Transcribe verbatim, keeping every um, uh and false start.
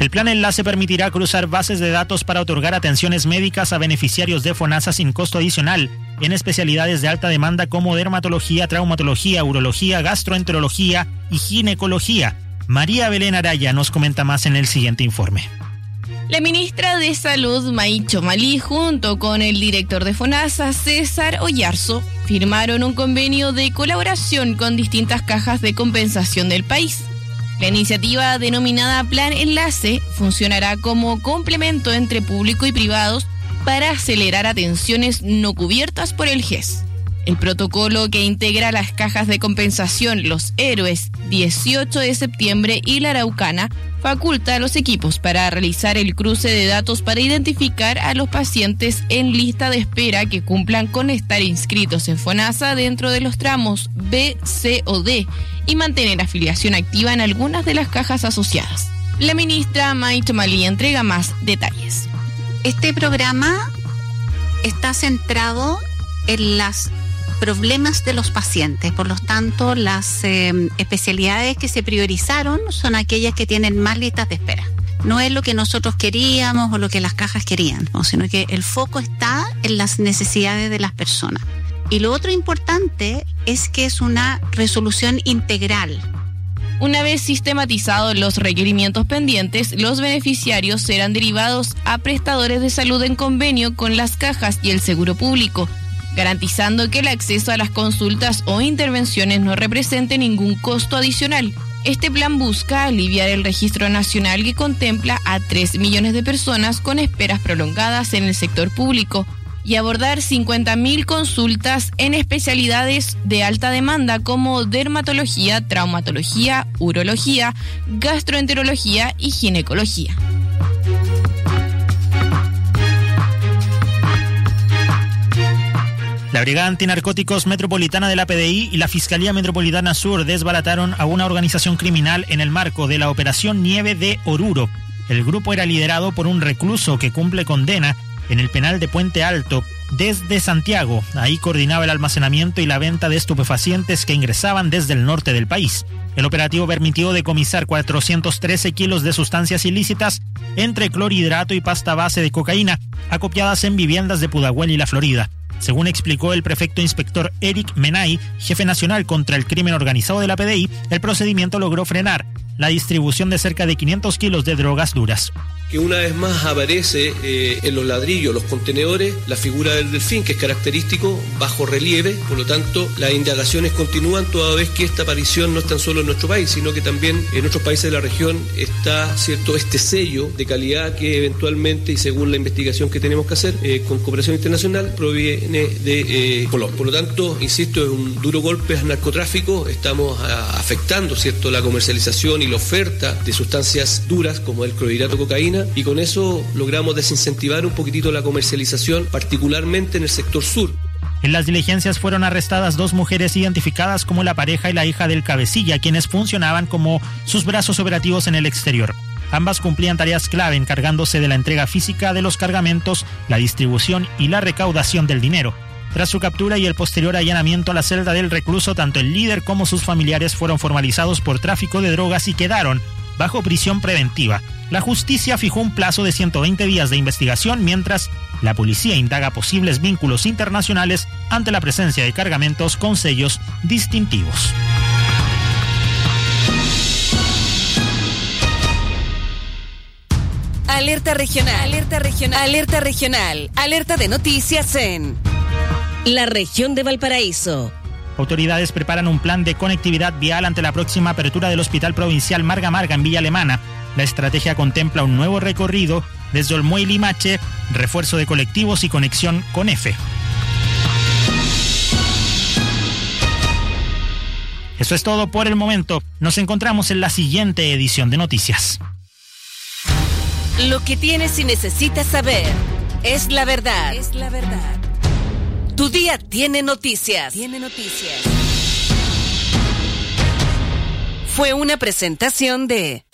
El plan Enlace permitirá cruzar bases de datos para otorgar atenciones médicas a beneficiarios de FONASA sin costo adicional en especialidades de alta demanda como dermatología, traumatología, urología, gastroenterología y ginecología. María Belén Araya nos comenta más en el siguiente informe. La ministra de Salud, May Chomalí, junto con el director de FONASA, César Oyarzo, firmaron un convenio de colaboración con distintas cajas de compensación del país. La iniciativa, denominada Plan Enlace, funcionará como complemento entre público y privados para acelerar atenciones no cubiertas por el G E S. El protocolo, que integra las cajas de compensación Los Héroes, dieciocho de septiembre y La Araucana, faculta a los equipos para realizar el cruce de datos para identificar a los pacientes en lista de espera que cumplan con estar inscritos en FONASA dentro de los tramos B, C o D y mantener afiliación activa en algunas de las cajas asociadas. La ministra May Chomalí entrega más detalles. Este programa está centrado en los problemas de los pacientes, por lo tanto las eh, especialidades que se priorizaron son aquellas que tienen más listas de espera. No es lo que nosotros queríamos o lo que las cajas querían, ¿no? Sino que el foco está en las necesidades de las personas. Y lo otro importante es que es una resolución integral. Una vez sistematizados los requerimientos pendientes, los beneficiarios serán derivados a prestadores de salud en convenio con las cajas y el seguro público, garantizando que el acceso a las consultas o intervenciones no represente ningún costo adicional. Este plan busca aliviar el registro nacional que contempla a tres millones de personas con esperas prolongadas en el sector público y abordar cincuenta mil consultas en especialidades de alta demanda como dermatología, traumatología, urología, gastroenterología y ginecología. La Brigada Antinarcóticos Metropolitana de la P D I y la Fiscalía Metropolitana Sur desbarataron a una organización criminal en el marco de la Operación Nieve de Oruro. El grupo era liderado por un recluso que cumple condena en el penal de Puente Alto desde Santiago. Ahí coordinaba el almacenamiento y la venta de estupefacientes que ingresaban desde el norte del país. El operativo permitió decomisar cuatrocientos trece kilos de sustancias ilícitas entre clorhidrato y pasta base de cocaína, acopiadas en viviendas de Pudahuel y La Florida. Según explicó el prefecto inspector Eric Menay, jefe nacional contra el crimen organizado de la P D I, el procedimiento logró frenar la distribución de cerca de quinientos kilos de drogas duras. Que una vez más aparece eh, en los ladrillos, los contenedores, la figura del delfín, que es característico, bajo relieve. Por lo tanto, las indagaciones continúan toda vez que esta aparición no es tan solo en nuestro país, sino que también en otros países de la región está cierto este sello de calidad que eventualmente, y según la investigación que tenemos que hacer eh, con cooperación internacional, proviene de eh, Colombia. Por lo tanto, insisto, es un duro golpe al narcotráfico. Estamos a, afectando cierto la comercialización y la oferta de sustancias duras como el clorhidrato de cocaína, y con eso logramos desincentivar un poquitito la comercialización, particularmente en el sector sur. En las diligencias fueron arrestadas dos mujeres identificadas como la pareja y la hija del cabecilla, quienes funcionaban como sus brazos operativos en el exterior. Ambas cumplían tareas clave encargándose de la entrega física de los cargamentos, la distribución y la recaudación del dinero. Tras su captura y el posterior allanamiento a la celda del recluso, tanto el líder como sus familiares fueron formalizados por tráfico de drogas y quedaron bajo prisión preventiva. La justicia fijó un plazo de ciento veinte días de investigación, mientras la policía indaga posibles vínculos internacionales ante la presencia de cargamentos con sellos distintivos. Alerta regional, alerta regional, alerta regional, alerta de noticias en la región de Valparaíso. Autoridades preparan un plan de conectividad vial ante la próxima apertura del Hospital Provincial Marga Marga en Villa Alemana. La estrategia contempla un nuevo recorrido desde Olmué y Limache, refuerzo de colectivos y conexión con F. Eso es todo por el momento. Nos encontramos en la siguiente edición de Noticias. Lo que tienes y necesitas saber es la verdad. Es la verdad. Tu día tiene noticias. Tiene noticias. Fue una presentación de